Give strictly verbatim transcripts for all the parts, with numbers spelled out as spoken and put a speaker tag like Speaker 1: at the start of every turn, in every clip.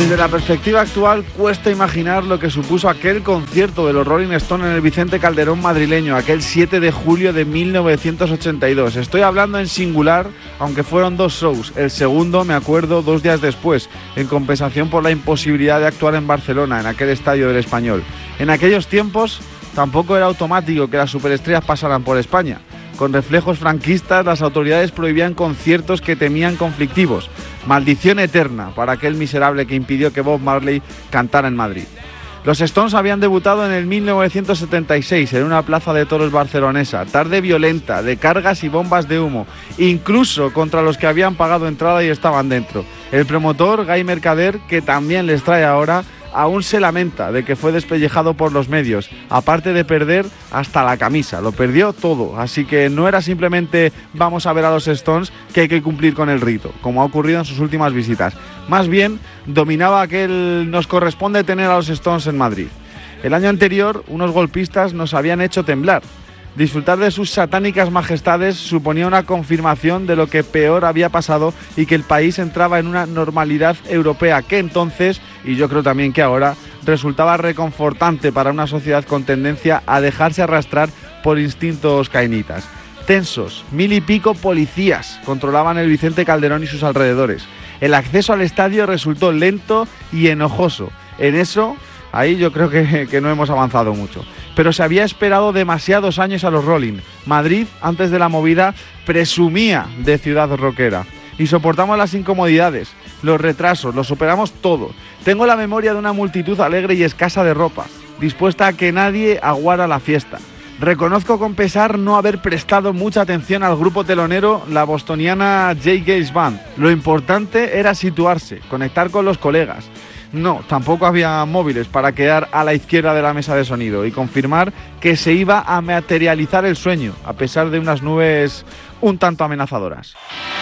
Speaker 1: Desde la perspectiva actual cuesta imaginar lo que supuso aquel concierto de los Rolling Stones en el Vicente Calderón madrileño, aquel siete de julio de mil novecientos ochenta y dos. Estoy hablando en singular, aunque fueron dos shows. El segundo, me acuerdo, dos días después, en compensación por la imposibilidad de actuar en Barcelona, en aquel estadio del Español. En aquellos tiempos tampoco era automático que las superestrellas pasaran por España. Con reflejos franquistas, las autoridades prohibían conciertos que temían conflictivos. Maldición eterna para aquel miserable que impidió que Bob Marley cantara en Madrid. Los Stones habían debutado en el mil novecientos setenta y seis en una plaza de toros barcelonesa. Tarde violenta, de cargas y bombas de humo, incluso contra los que habían pagado entrada y estaban dentro. El promotor, Guy Mercader, que también les trae ahora, aún se lamenta de que fue despellejado por los medios, aparte de perder hasta la camisa, lo perdió todo, así que no era simplemente vamos a ver a los Stones que hay que cumplir con el rito, como ha ocurrido en sus últimas visitas. Más bien, dominaba aquel nos corresponde tener a los Stones en Madrid. El año anterior, unos golpistas nos habían hecho temblar. Disfrutar de sus satánicas majestades suponía una confirmación de lo que peor había pasado y que el país entraba en una normalidad europea que entonces, y yo creo también que ahora, resultaba reconfortante para una sociedad con tendencia a dejarse arrastrar por instintos cainitas. Tensos, mil y pico policías controlaban el Vicente Calderón y sus alrededores. El acceso al estadio resultó lento y enojoso. En eso, ahí yo creo que, que no hemos avanzado mucho. Pero se había esperado demasiados años a los Rolling. Madrid, antes de la movida, presumía de ciudad rockera. Y soportamos las incomodidades, los retrasos, los superamos todo. Tengo la memoria de una multitud alegre y escasa de ropa, dispuesta a que nadie aguara la fiesta. Reconozco con pesar no haber prestado mucha atención al grupo telonero, la bostoniana J. Gales Band. Lo importante era situarse, conectar con los colegas. No, tampoco había móviles para quedar a la izquierda de la mesa de sonido y confirmar que se iba a materializar el sueño, a pesar de unas nubes un tanto amenazadoras.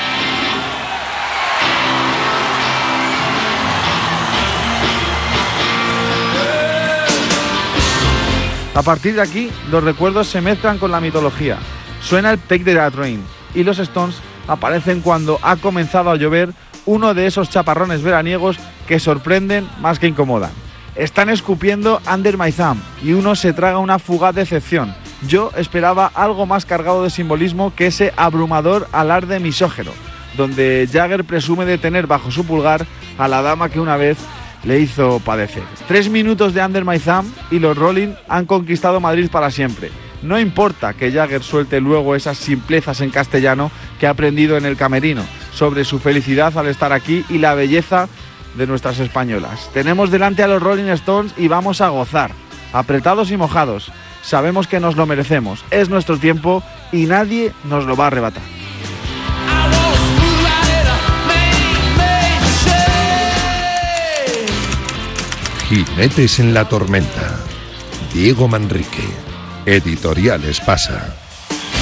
Speaker 1: A partir de aquí, los recuerdos se mezclan con la mitología. Suena el Take the Train y los Stones aparecen cuando ha comenzado a llover, uno de esos chaparrones veraniegos que sorprenden más que incomodan. Están escupiendo Under My Thumb y uno se traga una fugaz decepción. Yo esperaba algo más cargado de simbolismo que ese abrumador alarde misógino, donde Jagger presume de tener bajo su pulgar a la dama que una vez le hizo padecer. Tres minutos de Under My Thumb y los Rolling han conquistado Madrid para siempre. No importa que Jagger suelte luego esas simplezas en castellano que ha aprendido en el camerino sobre su felicidad al estar aquí y la belleza de nuestras españolas. Tenemos delante a los Rolling Stones y vamos a gozar, apretados y mojados. Sabemos que nos lo merecemos, es nuestro tiempo y nadie nos lo va a arrebatar.
Speaker 2: Jinetes en la tormenta. Diego Manrique. Editorial Espasa.